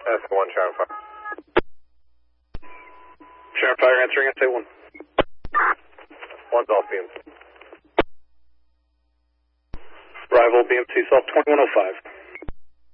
SA1, Sharon Fire. Sharon Fire answering SA1. One's off BMC. Arrival BMC Self 2105.